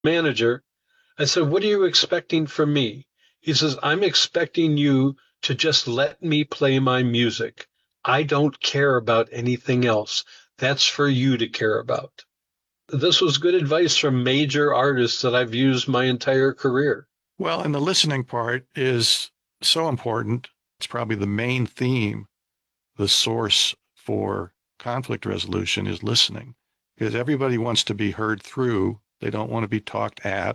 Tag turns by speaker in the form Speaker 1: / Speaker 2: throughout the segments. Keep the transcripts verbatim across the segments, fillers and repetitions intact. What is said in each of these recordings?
Speaker 1: manager. I said, what are you expecting from me? He says, I'm expecting you to just let me play my music. I don't care about anything else. That's for you to care about. This was good advice from major artists that I've used my entire career.
Speaker 2: Well, and the listening part is so important. It's probably the main theme, the source for conflict resolution is listening, because everybody wants to be heard through. They don't want to be talked at.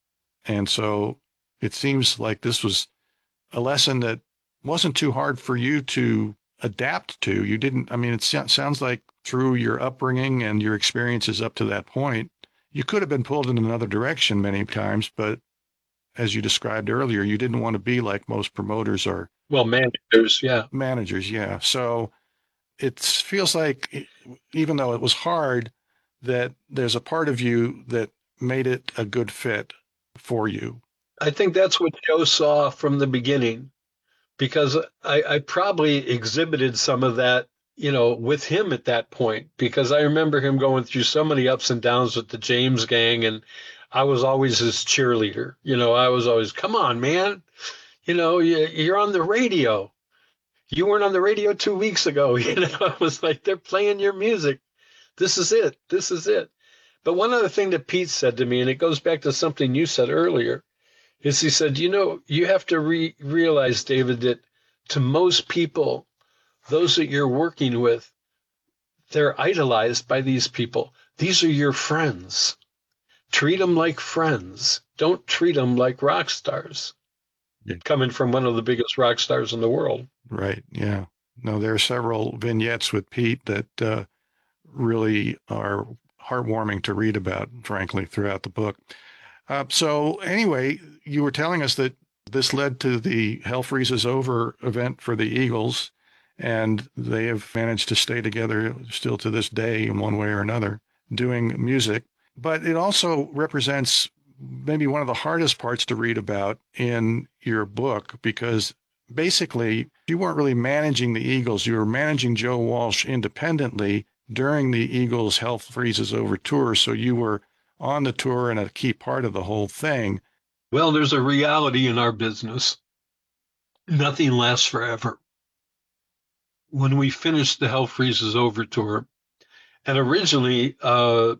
Speaker 2: And so it seems like this was a lesson that wasn't too hard for you to adapt to. You didn't, I mean, it sounds like through your upbringing and your experiences up to that point, you could have been pulled in another direction many times, but as you described earlier, you didn't want to be like most promoters or
Speaker 1: Well, managers, yeah.
Speaker 2: managers. Yeah. So it feels like, even though it was hard, that there's a part of you that made it a good fit for you.
Speaker 1: I think that's what Joe saw from the beginning because I, I probably exhibited some of that, you know, with him at that point because I remember him going through so many ups and downs with the James gang, and I was always his cheerleader. You know, I was always, come on, man, you know, you're on the radio. You weren't on the radio two weeks ago. You know, I was like, they're playing your music. This is it. This is it. But one other thing that Pete said to me, and it goes back to something you said earlier, is he said, you know, you have to re- realize, David, that to most people, those that you're working with, they're idolized by these people. These are your friends. Treat them like friends. Don't treat them like rock stars.
Speaker 2: Yeah.
Speaker 1: Coming from one of the biggest rock stars in the world.
Speaker 2: Right. Yeah. No, there are several vignettes with Pete that uh, really are heartwarming to read about, frankly, throughout the book. Uh, so anyway, you were telling us that this led to the Hell Freezes Over event for the Eagles, and they have managed to stay together still to this day in one way or another, doing music. But it also represents maybe one of the hardest parts to read about in your book, because basically you weren't really managing the Eagles. You were managing Joe Walsh independently during the Eagles Hell Freezes Over tour. So you were on the tour and a key part of the whole thing.
Speaker 1: Well, there's a reality in our business. Nothing lasts forever. When we finished the Hell Freezes Over tour, and originally uh,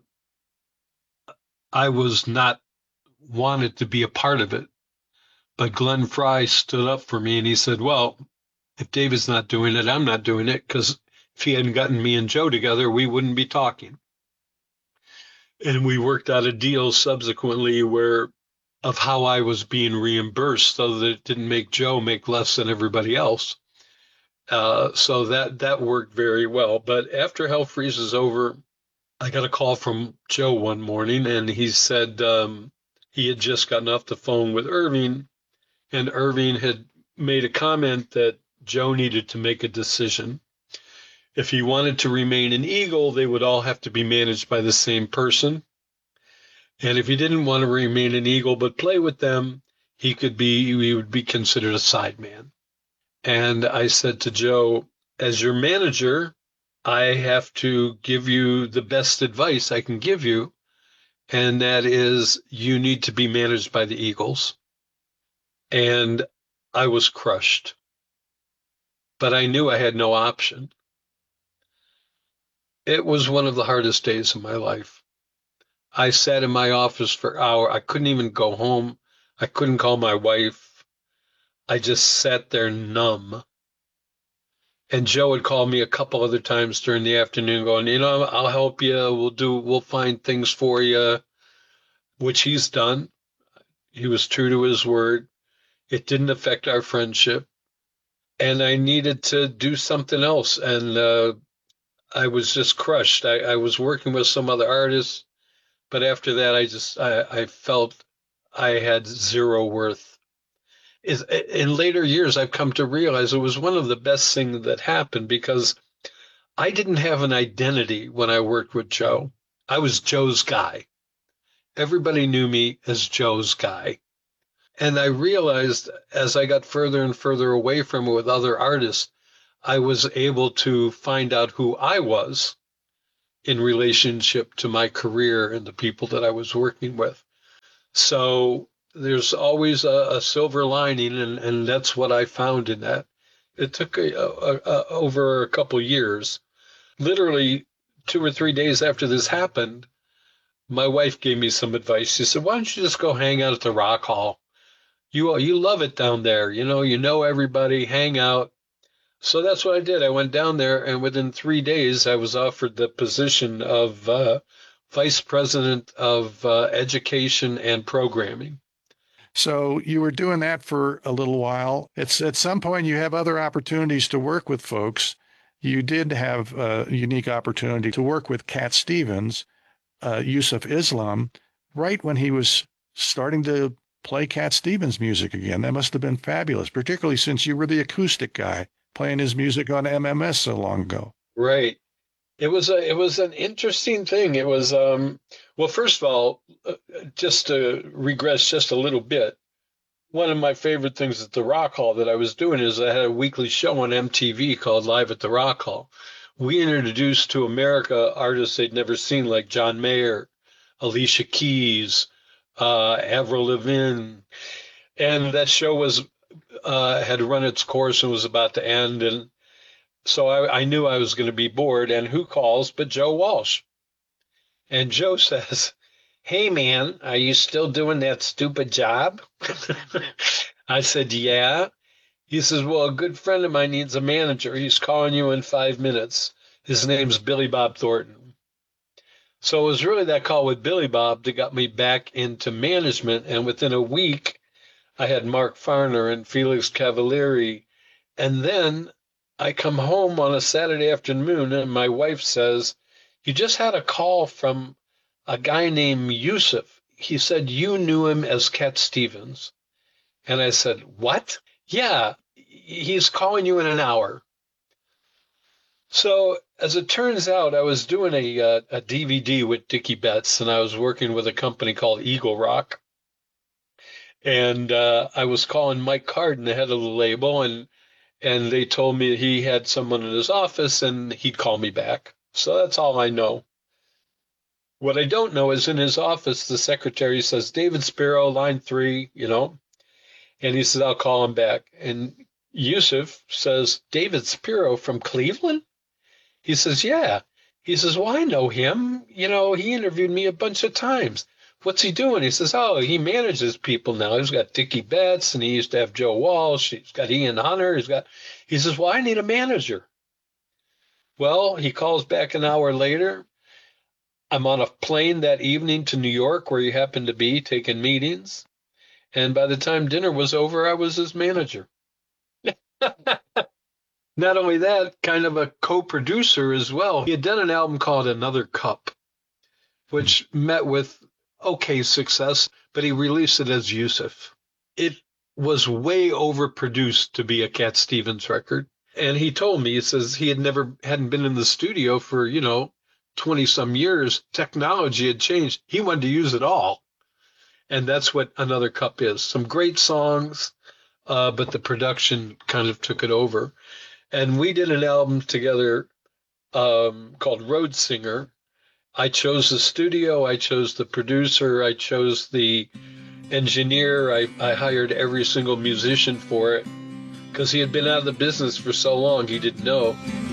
Speaker 1: I was not wanted to be a part of it, but Glenn Fry stood up for me and he said, well, if David's not doing it, I'm not doing it, because if he hadn't gotten me and Joe together, we wouldn't be talking. And we worked out a deal subsequently where of how I was being reimbursed so that it didn't make Joe make less than everybody else. Uh, so that that worked very well. But after Hell Freezes Over, I got a call from Joe one morning, and he said um, he had just gotten off the phone with Irving, and Irving had made a comment that Joe needed to make a decision. If he wanted to remain an Eagle, they would all have to be managed by the same person. And if he didn't want to remain an Eagle but play with them, he could be he would be considered a sideman. And I said to Joe, as your manager, I have to give you the best advice I can give you, and that is you need to be managed by the Eagles. And I was crushed, but I knew I had no option. It was one of the hardest days of my life. I sat in my office for hours. I couldn't even go home. I couldn't call my wife. I just sat there numb. And Joe would call me a couple other times during the afternoon going, you know, I'll help you. We'll do, we'll find things for you, which he's done. He was true to his word. It didn't affect our friendship. And I needed to do something else. And uh, I was just crushed. I, I was working with some other artists, but after that, I just, I, I felt I had zero worth. Is in later years, I've come to realize it was one of the best things that happened because I didn't have an identity when I worked with Joe. I was Joe's guy. Everybody knew me as Joe's guy. And I realized as I got further and further away from it with other artists, I was able to find out who I was in relationship to my career and the people that I was working with. So there's always a, a silver lining, and, and that's what I found in that. It took a, a, a, over a couple years. Literally two or three days after this happened, my wife gave me some advice. She said, "Why don't you just go hang out at the Rock Hall? You you love it down there. You know, you know everybody. Hang out." So that's what I did. I went down there, and within three days, I was offered the position of uh, vice president of uh, education and programming.
Speaker 2: So you were doing that for a little while. It's at some point you have other opportunities to work with folks. You did have a unique opportunity to work with Cat Stevens, uh, Yusuf Islam, right when he was starting to play Cat Stevens music again. That must have been fabulous, particularly since you were the acoustic guy playing his music on M M S so long ago.
Speaker 1: Right. It was a it was an interesting thing. It was um well, first of all, uh, just to regress just a little bit. One of my favorite things at the Rock Hall that I was doing is I had a weekly show on M T V called Live at the Rock Hall. We introduced to America artists they'd never seen, like John Mayer, Alicia Keys, uh, Avril Lavigne, and that show was uh, had run its course and was about to end, and so I, I knew I was going to be bored. And who calls but Joe Walsh? And Joe says, "Hey, man, are you still doing that stupid job?" I said, "Yeah." He says, "Well, a good friend of mine needs a manager. He's calling you in five minutes. His name's Billy Bob Thornton." So it was really that call with Billy Bob that got me back into management. And within a week, I had Mark Farner and Felix Cavalieri. And then I come home on a Saturday afternoon, and my wife says, "You just had a call from a guy named Yusuf. He said you knew him as Cat Stevens." And I said, "What?" "Yeah, he's calling you in an hour." So as it turns out, I was doing a, uh, a D V D with Dickie Betts, and I was working with a company called Eagle Rock. And uh, I was calling Mike Carden, the head of the label, and and they told me he had someone in his office and he'd call me back. So that's all I know. What I don't know is in his office, the secretary says, "David Spiro, line three, you know, and he says, "I'll call him back." And Yusuf says, "David Spiro from Cleveland?" He says, "Yeah." He says, "Well, I know him. You know, he interviewed me a bunch of times. What's he doing?" He says, "Oh, he manages people now. He's got Dickie Betts, and he used to have Joe Walsh. He's got Ian Hunter. He's got," he says, "Well, I need a manager." Well, he calls back an hour later. I'm on a plane that evening to New York, where he happened to be taking meetings. And by the time dinner was over, I was his manager. Not only that, kind of a co-producer as well. He had done an album called Another Cup, which met with okay success, but he released it as Yusuf. It was way overproduced to be a Cat Stevens record. And he told me, he says he had never, hadn't been in the studio for, you know, twenty some years. Technology had changed. He wanted to use it all. And that's what Another Cup is. Some great songs, uh, but the production kind of took it over. And we did an album together um, called Road Singer. I chose the studio, I chose the producer, I chose the engineer. I, I hired every single musician for it because he had been out of the business for so long he didn't know.